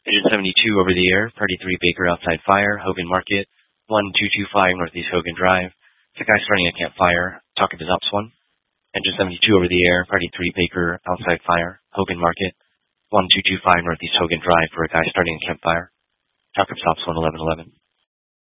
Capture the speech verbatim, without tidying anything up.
Engine seventy-two over the air, Party three Baker outside fire, Hogan Market, one two two five Northeast Hogan Drive. It's a guy starting a campfire, talking to Zops one. Engine seventy-two over the air, Party three Baker outside fire, Hogan Market, one two two five Northeast Hogan Drive for a guy starting a campfire. Talk to Zops one eleven eleven.